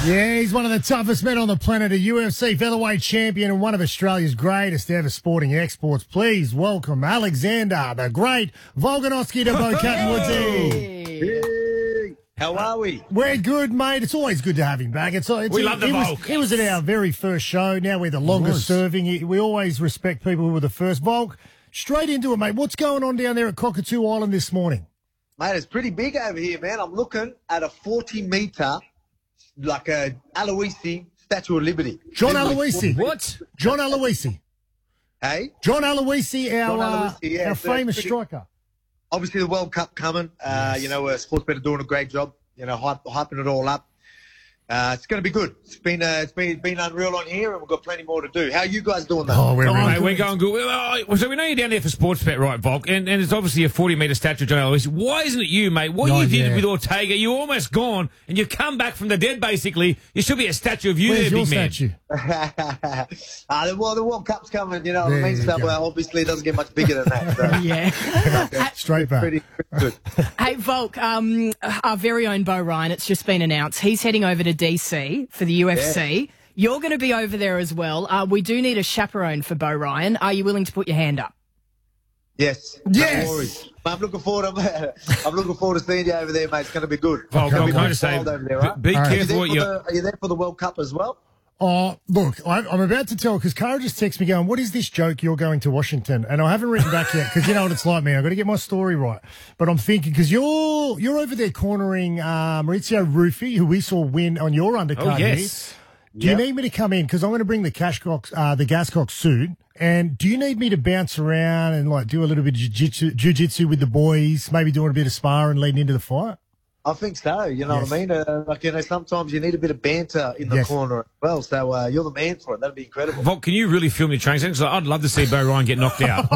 Yeah, he's one of the toughest men on the planet, a UFC featherweight champion and one of Australia's greatest ever sporting exports. Please welcome Alexander, the great Volkanovski to Bocat Woodsy. Hey, how are we? We're good, mate. It's always good to have him back. We love the Volk. He was at our very first show. Now we're the longest serving. We always respect people who were the first. Volk, straight into it, mate. What's going on down there at Cockatoo Island this morning? Mate, it's pretty big over here, man. I'm looking at a 40-metre, like a Aloisi Statue of Liberty. John Aloisi. What? John Aloisi. Hey? John Aloisi, yeah, our so famous pretty- striker. Obviously, the World Cup coming. Sportsbet are doing a great job, hyping it all up. It's going to be good. It's been unreal on here, and we've got plenty more to do. How are you guys doing, though? Oh, we're really Mate, good. we're going good. So we know you're down there for Sportsbet, right, Volk? And it's obviously a 40-metre statue of John Aloisi. Why isn't it you, mate? What you did with Ortega, you're almost gone, and you've come back from the dead, basically. There should be a statue of you Where's there, your big man. statue? The World Cup's coming, you know what I There mean? you So, go. obviously, it doesn't get much bigger than that. So. Yeah. Straight back. Pretty good. Hey, Volk, our very own Bo Ryan, it's just been announced. He's heading over to DC for the UFC. You're going to be over there as well. We do need a chaperone for Bo Ryan. Are you willing to put your hand up? Yes. Yes. No worries. I'm looking forward to seeing you over there, mate. It's going to be good. Volk, It's gonna I'm be going to nice say, wild over there, right? be All right. careful what you're... Are you there for the World Cup as well? Oh, look, I'm about to tell because Cara just texted me going, what is this joke you're going to Washington? And I haven't written back yet because you know what it's like, man. I've got to get my story right. But I'm thinking because you're over there cornering Maurizio Ruffi, who we saw win on your undercard. Oh, yes. Here. Do you need me to come in? Because I'm going to bring the Gascock suit. And do you need me to bounce around and like do a little bit of jiu-jitsu with the boys, maybe doing a bit of sparring leading into the fight? I think so. You know what I mean? Sometimes you need a bit of banter in the corner as well. So you're the man for it. That'd be incredible. Volk, can you really film your training sessions? I'd love to see Bo Ryan get knocked out.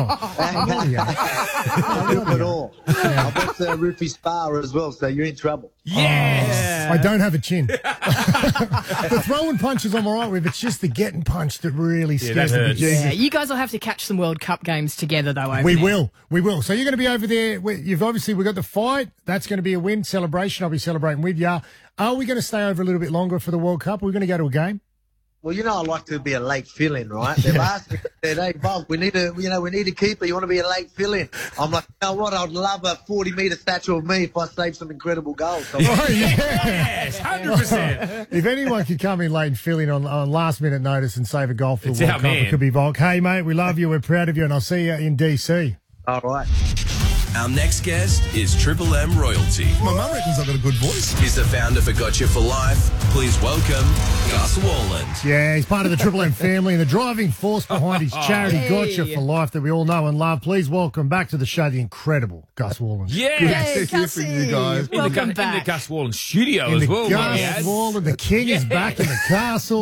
I do it all. I bet Rufy spar as well, so you're in trouble. Yes! I don't have a chin. The throwing punches I'm all right with. It's just the getting punched that really scares that me. hurts. Jesus. Yeah, you guys will have to catch some World Cup games together, though, over We there. will. So you're going to be over there. We've got the fight. That's going to be a win celebration. I'll be celebrating with you. Are we going to stay over a little bit longer for the World Cup? Are we going to go to a game? Well, you know I like to be a late fill-in, right? They've asked me, they said, hey, Bob, we need a keeper. You want to be a late fill-in? I'm like, you know what? I'd love a 40-metre statue of me if I save some incredible goals. So Yes, 100%. If anyone could come in late and fill in on last-minute notice and save a goal for It's the World our Cup, man. it could be Volk. Hey, mate, we love you. We're proud of you, and I'll see you in DC. all right. Our next guest is Triple M royalty. My mum reckons I've got a good voice. He's the founder for Gotcha for Life. Please welcome Gus Walland. Yeah, he's part of the Triple M family and the driving force behind his charity, Hey. Gotcha for Life, that we all know and love. Please welcome back to the show the incredible Gus Walland. Yes! Hey, to hear from you Gussie. guys. Welcome in the back. Gus Walland studio In as the well. Gus Yes. Walland, the king is back in the castle.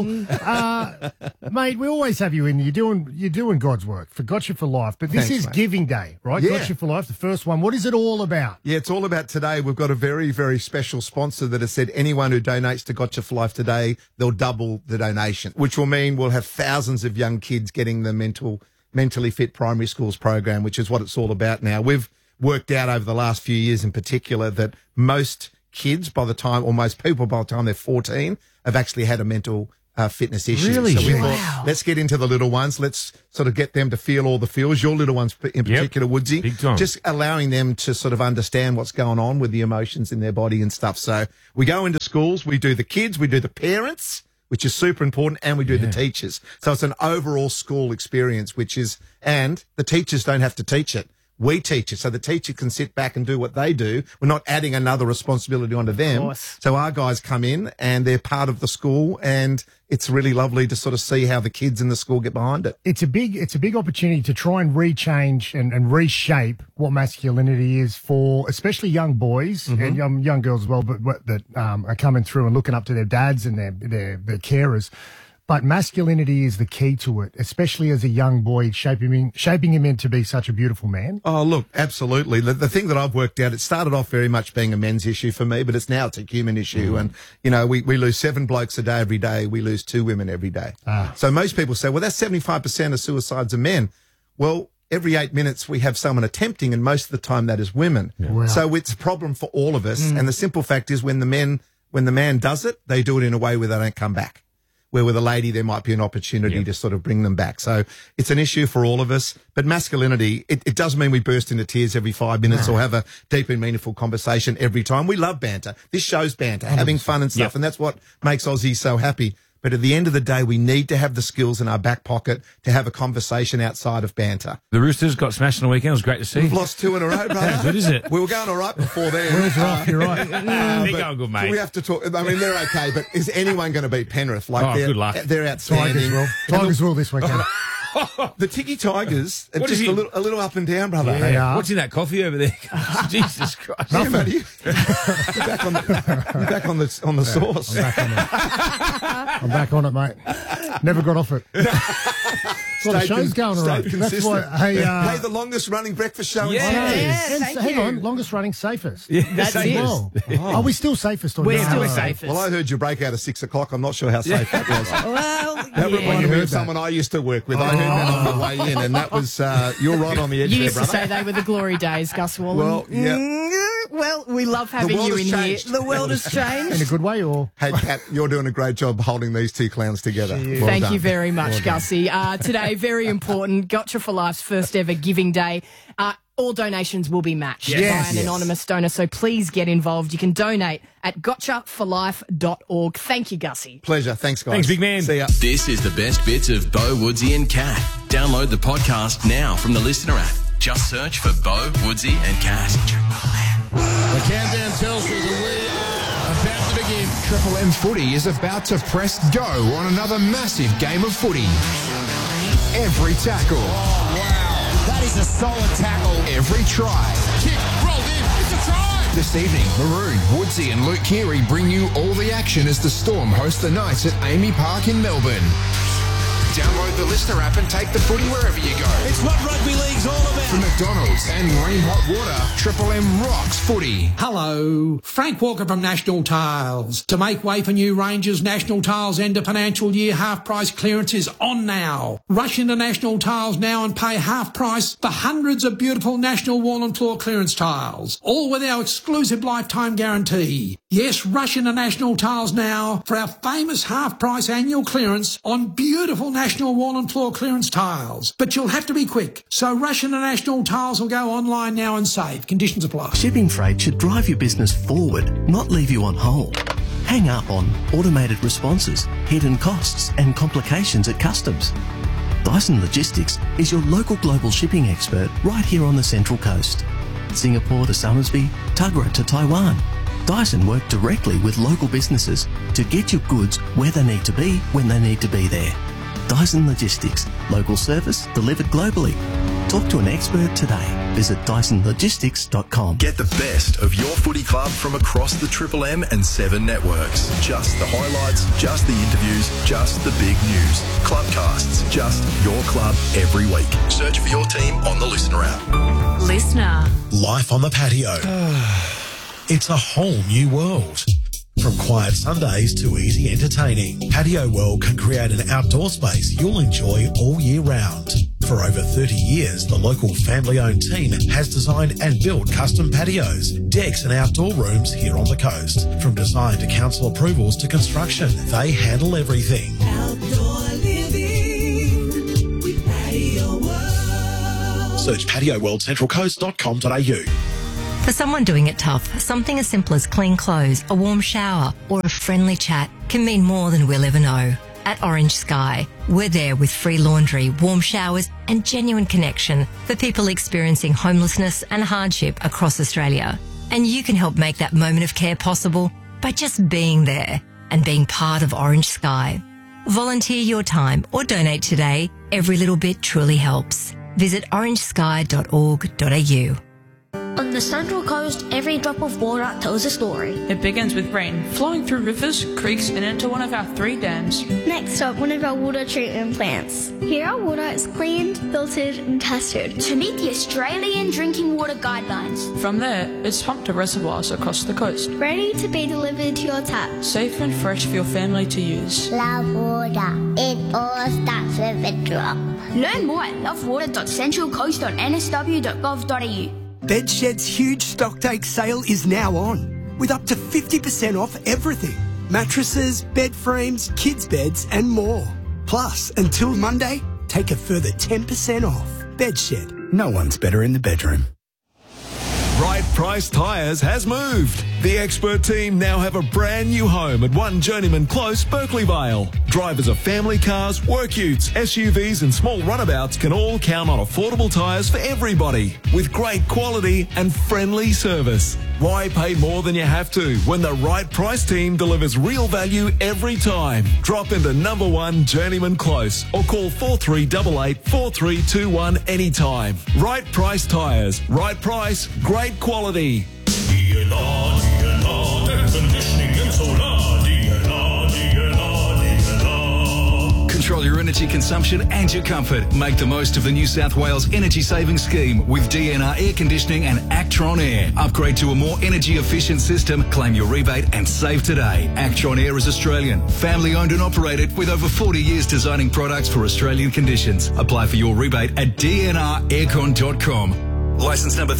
Mate, we always have you in. You're doing God's work for Gotcha for Life. But this Thanks, is mate. Giving Day, right? Yeah. Gotcha for Life, the first one. What is it all about? Yeah, it's all about today. We've got a very, very special sponsor that has said anyone who donates to Gotcha for Life today, they'll double the donation, which will mean we'll have thousands of young kids getting the mentally fit primary schools program, which is what it's all about now. We've worked out over the last few years in particular that most kids by the time they're 14 have actually had a mental fitness issue. Really? So we Wow. thought, let's get into the little ones. Let's sort of get them to feel all the feels. Your little ones in particular, Woodsy. Big time. Just allowing them to sort of understand what's going on with the emotions in their body and stuff. So we go into schools, we do the kids, we do the parents, which is super important, and we do the teachers. So it's an overall school experience, and the teachers don't have to teach it. We teach it, so the teacher can sit back and do what they do. We're not adding another responsibility onto them. course. So our guys come in and they're part of the school, and it's really lovely to sort of see how the kids in the school get behind it. It's a big opportunity to try and rechange and reshape what masculinity is for especially young boys and young girls as well, but that are coming through and looking up to their dads and their carers. But masculinity is the key to it, especially as a young boy, shaping him in to be such a beautiful man. Oh, look, absolutely. The thing that I've worked out, it started off very much being a men's issue for me, but it's a human issue. And, you know, we lose 7 blokes a day every day. We lose 2 women every day. So most people say, well, that's 75% of suicides are men. Well, every 8 minutes we have someone attempting, and most of the time that is women. Wow. So it's a problem for all of us. And the simple fact is when the men When the man does it, they do it in a way where they don't come back. Where with a lady, there might be an opportunity to sort of bring them back. So it's an issue for all of us. But masculinity, it doesn't mean we burst into tears every 5 minutes or have a deep and meaningful conversation every time. We love banter. This show's banter, having fun and stuff. And that's what makes Aussies so happy. But at the end of the day, we need to have the skills in our back pocket to have a conversation outside of banter. The Roosters got smashed on the weekend. It was great to see. We've lost 2 in a row, brother. How good is it? We were going all right before then. Wheels are off, you're right. They're going good, mate. We have to talk. I mean, they're okay, but is anyone going to beat Penrith? Like, good luck. They're outstanding. Tigers will this weekend. The Tiki Tigers are What just is a he- little up and down, brother. They are. What's in that coffee over there? Jesus Christ. Yeah, mate, you're back on the sauce. I'm back on it, mate. Never got off it. Well, the show's going all right. That's why. Hey, the longest running breakfast show in Yeah. Sydney. Yeah, thank hang you. on, longest running safest. That's it. Well, are we still safest? Or We're no? still No. safest. Well, I heard you break out at 6 o'clock. I'm not sure how safe that was. Well, That reminded me heard of that. someone I used to work with. I heard that on the way in, and that was, you're right on the edge You there, used to brother. say they were the glory days, Gus Wallen. Well, yeah. Well, we love having world you has in changed. here. The world has In a changed. good way, or Hey, Kat, you're doing a great job holding these 2 clowns together. Well Thank done. you very much, Gussie. Today, very important, Gotcha for Life's first ever giving day. All donations will be matched by an anonymous donor, so please get involved. You can donate at gotchaforlife.org. Thank you, Gussie. Pleasure. Thanks, guys. Thanks, big man. See ya. This is the best bits of Bo, Woodsy and Cat. Download the podcast now from the Listener app. Just search for Bo, Woodsy and Cat. The countdown tells us that we are about to begin. Triple M Footy is about to press go on another massive game of footy. Every tackle. Oh, wow. That is a solid tackle. Every try. Kick, rolled in. It's a try. This evening, Maroon, Woodsy and Luke Keary bring you all the action as the Storm host the Knights at Amy Park in Melbourne. Download the Listener app and take the footy wherever you go. It's what rugby league's all about. From McDonald's and Green Hot Water, Triple M rocks footy. Hello, Frank Walker from National Tiles. To make way for new ranges, National Tiles end of financial year half price clearance is on now. Rush into National Tiles now and pay half price for hundreds of beautiful National wall and floor clearance tiles, all with our exclusive lifetime guarantee. Yes, rush into National Tiles now for our famous half price annual clearance on beautiful National wall and floor clearance tiles. But you'll have to be quick, so rush into National Tiles or go online now and save. Conditions apply. Shipping freight should drive your business forward, not leave you on hold. Hang up on automated responses, hidden costs and complications at customs. Dyson Logistics is your local global shipping expert right here on the Central Coast. Singapore to Somersby, Tuggerah to Taiwan. Dyson work directly with local businesses to get your goods where they need to be when they need to be there. Dyson Logistics, local service delivered globally. Talk to an expert today. Visit DysonLogistics.com. Get the best of your footy club from across the Triple M and 7 networks. Just the highlights, just the interviews, just the big news. Clubcasts, just your club every week. Search for your team on the Listener app. Listener. Life on the patio. It's a whole new world. From quiet Sundays to easy entertaining, Patio World can create an outdoor space you'll enjoy all year round. For over 30 years, the local family-owned team has designed and built custom patios, decks and outdoor rooms here on the coast. From design to council approvals to construction, they handle everything. Outdoor living with Patio World. Search patioworldcentralcoast.com.au. For someone doing it tough, something as simple as clean clothes, a warm shower, or a friendly chat can mean more than we'll ever know. At Orange Sky, we're there with free laundry, warm showers, and genuine connection for people experiencing homelessness and hardship across Australia. And you can help make that moment of care possible by just being there and being part of Orange Sky. Volunteer your time or donate today. Every little bit truly helps. Visit orangesky.org.au. On the Central Coast, every drop of water tells a story. It begins with rain, flowing through rivers, creeks, and into one of our 3 dams. Next up, one of our water treatment plants. Here our water is cleaned, filtered, and tested to meet the Australian Drinking Water Guidelines. From there, it's pumped to reservoirs across the coast. Ready to be delivered to your tap. Safe and fresh for your family to use. Love water. It all starts with a drop. Learn more at lovewater.centralcoast.nsw.gov.au. Bedshed's huge stocktake sale is now on. with up to 50% off everything. Mattresses, bed frames, kids' beds and more. Plus, until Monday, take a further 10% off. Bedshed. No one's better in the bedroom. Right Price Tyres has moved. The expert team now have a brand new home at 1 Journeyman Close, Berkeley Vale. Drivers of family cars, work utes, SUVs and small runabouts can all count on affordable tyres for everybody with great quality and friendly service. Why pay more than you have to when the Right Price team delivers real value every time? Drop into number 1 Journeyman Close or call 4388 4321 anytime. Right Price Tyres. Right price, great quality. Control your energy consumption and your comfort. Make the most of the New South Wales Energy Saving Scheme with DNR Air Conditioning and Actron Air. Upgrade to a more energy efficient system, claim your rebate and save today. Actron Air is Australian, family owned and operated with over 40 years designing products for Australian conditions. Apply for your rebate at dnraircon.com. Licence number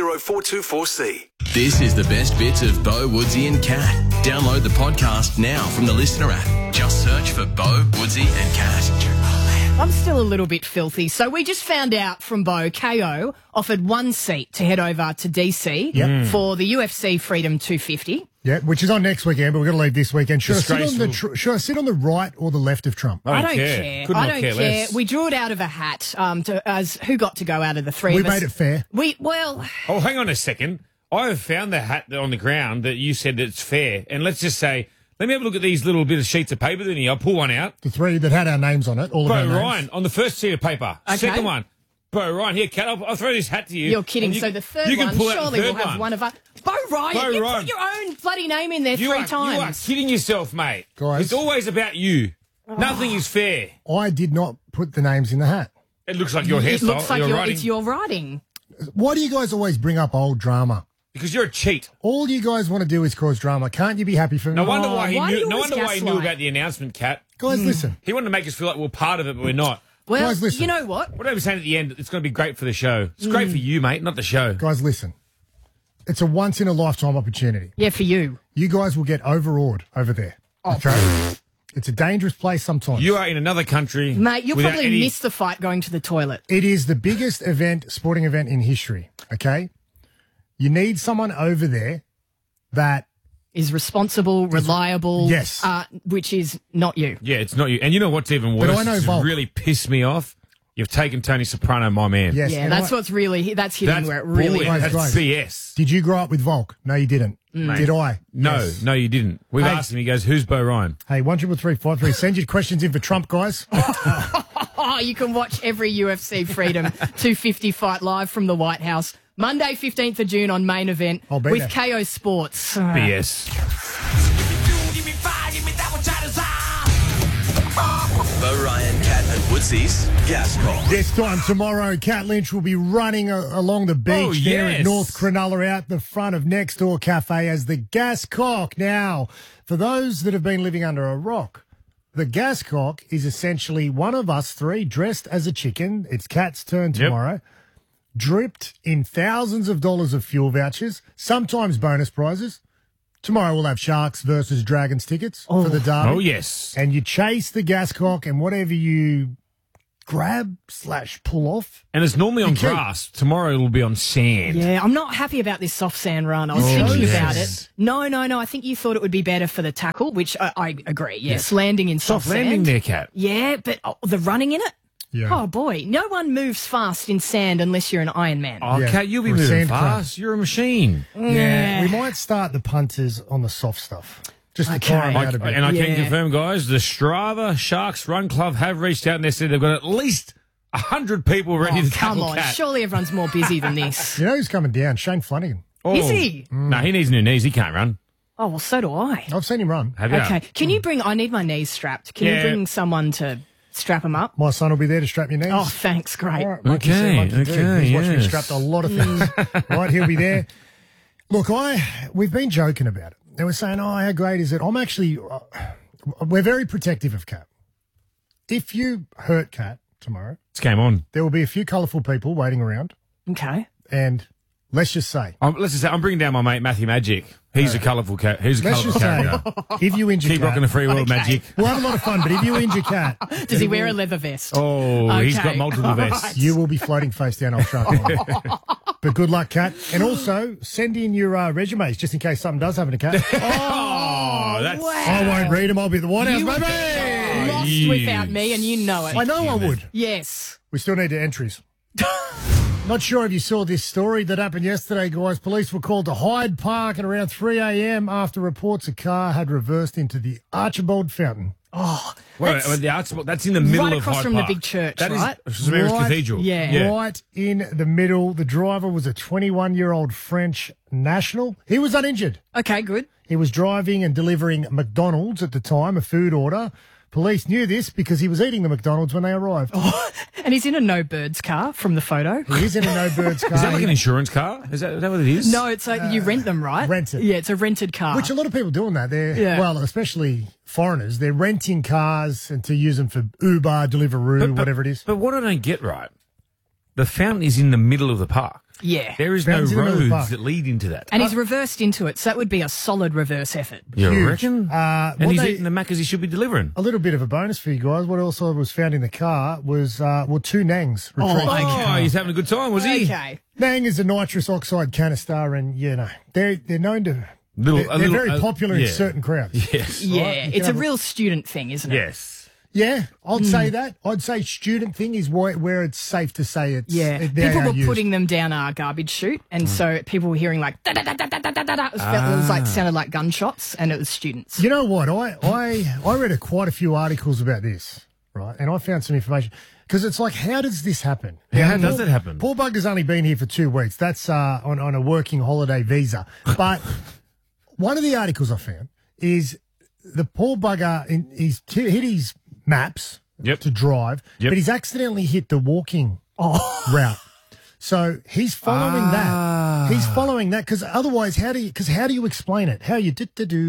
320424C. This is the best bits of Bo, Woodsy and Cat. Download the podcast now from the Listener app. Just search for Bo, Woodsy and Cat. I'm still a little bit filthy. So we just found out from Bo, KO offered 1 seat to head over to DC for the UFC Freedom 250. Yeah, which is on next weekend, but we're going to leave this weekend. Should I sit on the right or the left of Trump? I don't care. I don't care. We drew it out of a hat as who got to go out of the three of us. We made it fair. Oh, hang on a second. I have found the hat on the ground that you said that it's fair. And let's just say, let me have a look at these little bit of sheets of paper. Then I'll pull one out. The 3 that had our names on it. All of our names. Ryan, on the first sheet of paper. Okay. Second one. Bo Ryan, here, Cat, I'll throw this hat to you. You're kidding. So the third one, surely we'll have one of us. Bo Ryan, you put your own bloody name in there 3 times. You are kidding yourself, mate. Guys. It's always about you. Nothing is fair. I did not put the names in the hat. It looks like your hairstyle. It looks like it's your writing. Why do you guys always bring up old drama? Because you're a cheat. All you guys want to do is cause drama. Can't you be happy for me? No wonder why he knew about the announcement, Cat. Guys, listen. He wanted to make us feel like we're part of it, but we're not. Well, guys, listen. you know what? What I was saying at the end, it's going to be great for the show. It's great for you, mate, not the show. Guys, listen. It's a once-in-a-lifetime opportunity. Yeah, for you. You guys will get overawed over there. Oh. Okay? It's a dangerous place sometimes. You are in another country. Mate, you'll probably miss the fight going to the toilet. It is the biggest sporting event in history, okay? You need someone over there that is responsible, reliable. Yes. Which is not you. Yeah, it's not you. And you know what's even worse? But I know it's Volk. really pissed me off. You've taken Tony Soprano, my man. Yes. Yeah, that's hitting where it really hurts. hurts. That's CS. Did you grow up with Volk? No, you didn't. Did I? No, Yes. no, you didn't. We've asked him. He goes, "Who's Bo Ryan?" Hey, 13353. Send your questions in for Trump, guys. Oh, you can watch every UFC Freedom 250 fight live from the White House Monday, 15th of June on Main Event I'll be with there. KO Sports. BS. Bo Ryan, Cat and Woodsy's Gas Call. This time tomorrow, Cat Lynch will be running along the beach there at North Cronulla out the front of Next Door Cafe as the Gas Cock. Now, for those that have been living under a rock, the Gas Cock is essentially one of us 3 dressed as a chicken. It's Cat's turn tomorrow. Dripped in thousands of dollars of fuel vouchers, sometimes bonus prizes. Tomorrow we'll have Sharks versus Dragons tickets for the derby. Oh, yes. And you chase the Gas Cock and whatever you grab/pull off. And it's normally on You keep. grass. Tomorrow it'll be on sand. Yeah, I'm not happy about this soft sand run. I was thinking about it. No. I think you thought it would be better for the tackle, which I agree. Yes, landing in soft landing sand. there, Cat. Yeah, but the running in it? Yeah. Oh, boy. No one moves fast in sand unless you're an Iron Man. Oh, Yeah. Cat, you'll be Or a moving sand crab. fast. You're a machine. Yeah. We might start the punters on the soft stuff. Just to Okay. tire them out a bit. And I can Yeah. confirm, guys, the Strava Sharks Run Club have reached out and they said they've got at least 100 people ready to Come tackle on. Cat. Surely everyone's more busy than this. You know who's coming down? Shane Flanagan. Is he? No, he needs new knees. He can't run. Oh, well, so do I. I've seen him run. Have you? Okay. Can you bring... I need my knees strapped. Can Yeah. you bring someone to strap them up? My son will be there to strap your knees. Oh, thanks. Great. All right, mate, you seem like you do. Okay, He's watched me yes. strapped a lot of things. Right, he'll be there. Look, we've been joking about it. They were saying, oh, how great is it? I'm actually, we're very protective of Cat. If you hurt Cat tomorrow, It's game on. there will be a few colourful people waiting around. Okay. And let's just say, Let's just say, I'm bringing down my mate Matthew Magic. He's a colourful cat. He's a Let's colourful just say, character. if you injure Keep Cat, rocking the free world, Magic. we'll have a lot of fun, but if you injure Cat... Does he wear a leather vest? Oh, he's Okay. got multiple vests. You will be floating face down old shark. But good luck, Cat. And also, send in your resumes, just in case something does happen to Cat. Oh, that's... I won't read them. I'll be at the White House, You would baby! be lost without me, and you know it. I know I would. Yes. We still need the entries. Not sure if you saw this story that happened yesterday, guys. Police were called to Hyde Park at around 3 a.m. after reports a car had reversed into the Archibald Fountain. Oh, Wait, the Archibald, that's in the middle right of across Hyde from the Park. big church, That is right? St Mary's Right- Cathedral. Yeah. Right in the middle. The driver was a 21-year-old French national. He was uninjured. Okay, good. He was driving and delivering McDonald's at the time, a food order. Police knew this because he was eating the McDonald's when they arrived. And he's in a no birds car from the photo. He is in a no birds car. Is that like an insurance car? Is that what it is? No, it's like you rent them, right? rented. Yeah, it's a rented car. Which a lot of people doing that. They're Yeah. well, especially foreigners. They're renting cars and to use them for Uber, Deliveroo, whatever it is. But what I don't get right, the fountain is in the middle of the park. Yeah. There is no Fountain's in the middle of the roads park. that lead into that. And he's reversed into it, so that would be a solid reverse effort. You Huge. reckon? And what he's they- eating the Maccas he should be delivering. A little bit of a bonus for you guys. What also was found in the car was two Nangs. retrieved. Oh, he's having a good time, was he? Okay. Nang is a nitrous oxide canister, and they're known to. Little- they're a little- very popular in yeah. certain crowds. Yes. Yeah, Right, you it's can a have real student thing, isn't it? Yes. Yeah, I'd say that. I'd say student thing is where it's safe to say it's. Yeah, they people are were used. putting them down our garbage chute, and so people were hearing like da da da da da da da da. It was like sounded like gunshots, and it was students. You know what? I read quite a few articles about this, right? And I found some information because it's like, how does this happen? How does that happen? Paul Bugger's only been here for 2 weeks. That's on a working holiday visa. But one of the articles I found is the Paul Bugger he's hit his maps to drive, but he's accidentally hit the walking route. So he's following that. He's following that because otherwise, how do you explain it? How you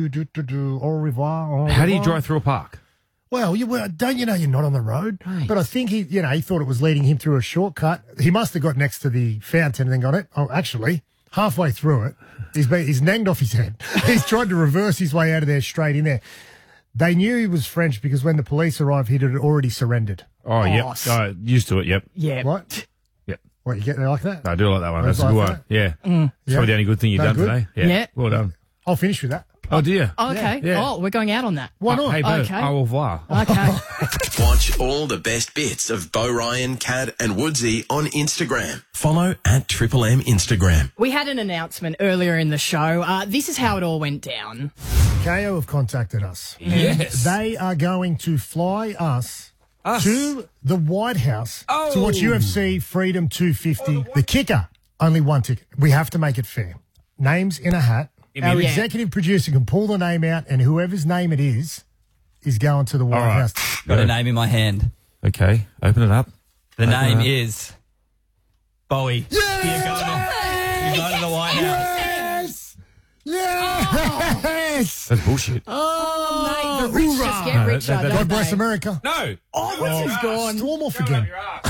do au revoir? How do you drive through a park? Well, don't you know you're not on the road? Right. But I think he thought it was leading him through a shortcut. He must have got next to the fountain and then got it. Oh, actually, halfway through it, he's nanged off his head. He's tried to reverse his way out of there straight in there. They knew he was French because when the police arrived, he'd already surrendered. Oh, yep. Used to it, yep. Yeah. What? Yep. What, you get there like that? I do like that one. That's That's a good like one. that? Yeah. It's Yeah. probably the only good thing you've No done good? today. Yeah. Well done. I'll finish with that. Oh, dear. Oh, okay. Yeah. Oh, we're going out on that. Why not? Hey, Bo, Okay. au revoir. Okay. Watch all the best bits of Bo Ryan, Cad and Woodsy on Instagram. Follow at Triple M Instagram. We had an announcement earlier in the show. This is how it all went down. KO have contacted us. Yes. They are going to fly us to the White House to watch UFC Freedom 250. The kicker, only one ticket. We have to make it fair. Names in a hat. Our executive producer can pull the name out, and whoever's name it is going to the White House. Got a name in my hand. Okay, open it up. The name is Bowie. Yes! You're going to the White House. Yes! That's bullshit. Oh, mate, the rich just get richer, God don't bless they? America. No. Oh, Richard's gone. Storm off again.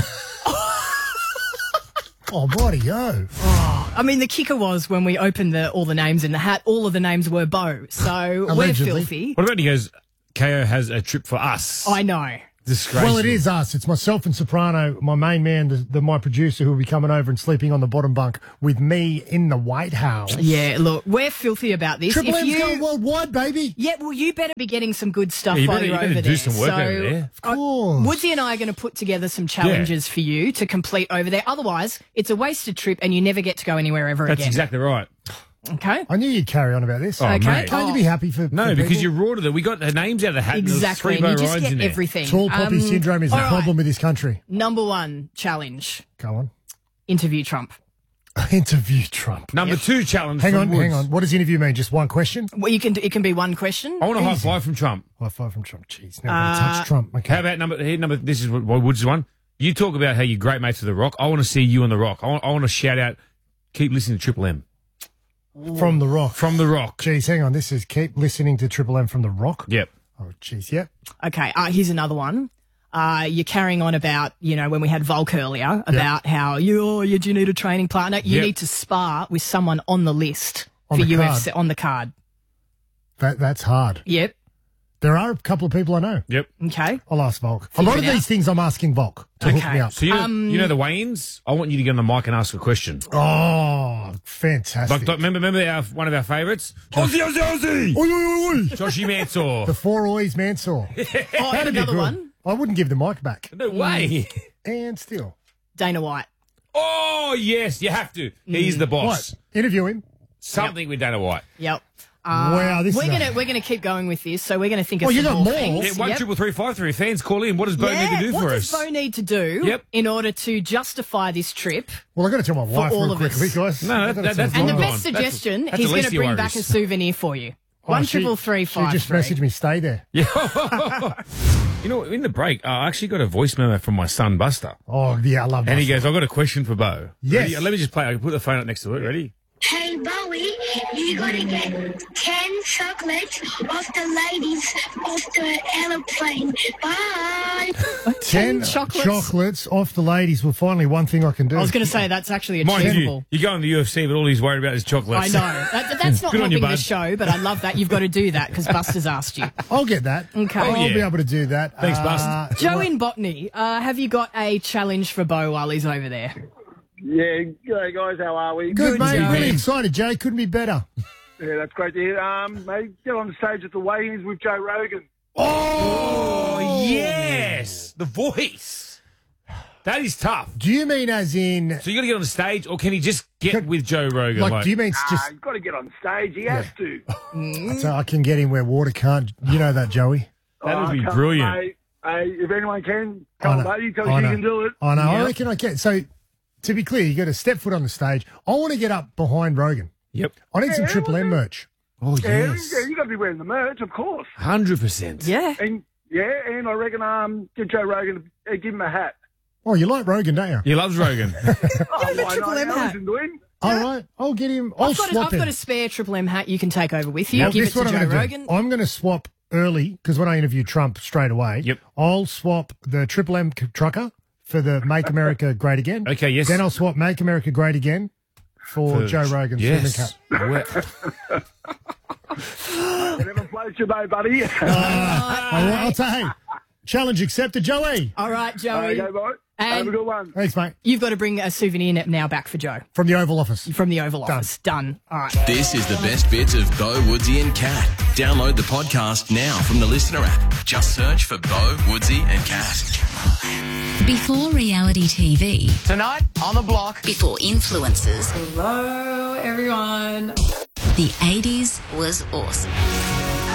Oh, bloody-o. I mean, the kicker was when we opened all the names in the hat, all of the names were Bo. So Allegedly. we're filthy. What about he goes, KO has a trip for us. I know. Disgraceful. Well, it is us. It's myself and Soprano, my main man, my producer, who will be coming over and sleeping on the bottom bunk with me in the White House. Yeah, look, we're filthy about this. Triple If M's you- going worldwide, baby. Yeah, well, you better be getting some good stuff Yeah, you while better- you're you better over do there. some work over there. Of course. Woodsy and I are going to put together some challenges for you to complete over there. Otherwise, it's a wasted trip and you never get to go anywhere ever That's again. exactly right. Okay? I knew you'd carry on about this. Oh, Okay. mate. Can't you be happy for No, for because people? you roared it. We got the names out of the hat. Exactly. And there And was you 3 just Bo Ryans in get there. everything. Tall poppy syndrome is a all right. problem with this country. Number 1 challenge. Go on. Interview Trump. Interview Trump. Number 2 challenge. Hang from on, Woods. hang on. What does interview mean? Just one question? Well, it can be one question. I want a high Easy. five from Trump. High five from Trump. Jeez, never going to touch Trump. Okay. How about number? This is what Woods' one. You talk about how you're great mates with The Rock. I want to see you on The Rock. I want to shout out. Keep listening to Triple M. From The Rock. From The Rock. Jeez, hang on. This is keep listening to Triple M from The Rock. Yep. Oh, jeez, yep. Okay, here's another one. You're carrying on about, when we had Volk earlier, about how you need a training partner. You Yep. need to spar with someone on the list. On for the UFC card. on the card. That's hard. Yep. There are a couple of people I know. Yep. Okay. I'll ask Volk. A lot of these things I'm asking Volk to hook me up. So you know the weigh-ins? I want you to get on the mic and ask a question. Oh, fantastic. Like, remember one of our favourites? Aussie, Aussie, Aussie! Oi, oi, oi. Joshy Mansour. The Four Oys Mansour. Oh, That'd be another good. one. I wouldn't give the mic back. No way. And still. Dana White. Oh, yes, you have to. He's the boss. What? Interview him. Something with Dana White. Yep. Wow, this we're is we're gonna keep going with this, so we're gonna think of Oh, you some got more? things. Yeah, 13353 fans call in. What does Bo need to do what for does us? Bo need to do in order to justify this trip? Well, I've got to tell my wife all real of quickly, us. guys. No, that's And the long best gone. suggestion, That's he's the going least to of your bring back a worries. souvenir for you. Oh, One she- triple three She five just three. messaged me, stay there. Yeah. You know, in the break, I actually got a voice memo from my son, Buster. Oh, yeah, I love that. And he goes, I've got a question for Bo. Yes. Ready? Let me just play. I can put the phone up next to it. Ready? Hey Bowie, you gotta get 10 chocolates off the ladies off the aeroplane. Bye. 10 chocolates off the ladies. Well, finally, one thing I can do. I was going to say that's actually Mind achievable. you go in the UFC, but all he's worried about is I chocolates. know. That's not Good on you, helping the bud. show, but I love that. You've got to do that because Buster's asked you. I'll get that. Okay. I'll be able to do that. Thanks, Bust. Joe in Botany, have you got a challenge for Bo while he's over there? Yeah, g'day guys, how are we? Good, mate. Joe. Really excited, Jay. Couldn't be better. Yeah, that's great to hear. Mate, get on the stage at the weigh-ins with Joe Rogan. Oh, yes. The voice. That is tough. Do you mean as in... So you got to get on the stage, or can he just get with Joe Rogan? Like, do you mean just... He's got to get on stage. He has to. So I can get him where water can't... You know that, Joey? That would be come on, brilliant. mate. Hey, if anyone can, come on, buddy. Tell I us you know. can do it. I know. I Yep. reckon I can. So, to be clear, you got to step foot on the stage. I want to get up behind Rogan. Yep. I need some Yeah, Triple M merch. Oh, Yeah, yes. you got to be wearing the merch, of course. 100%. Yeah. And and I reckon get Joe Rogan to give him a hat. Oh, you like Rogan, don't you? He loves Rogan. Oh, a why Triple not? M I hat. listen to him. All right. I'll get him. I'll I've swap him. got a spare Triple M hat you can take over with you. Well, Give this it is to what Joe I'm gonna Rogan. do. I'm going to swap early because when I interview Trump straight away, Yep. I'll swap the Triple M trucker for the Make America Great Again. Okay, yes. Then I'll swap Make America Great Again for Joe Rogan's Yes. swimming cap. Whatever floats your boat, buddy. I'll say, hey, challenge accepted, Joey. All right, Joey. Okay, boy. And Have a good one. Thanks, mate. you've got to bring a souvenir now back for Joe From the Oval Office. from the Oval Office. Done. All right. This is the best bits of Bo, Woodsy and Cat. Download the podcast now from the Listener app. Just search for Bo, Woodsy and Cat. Before reality TV. Tonight on the block. Before influencers. Hello, everyone. The 80s was awesome.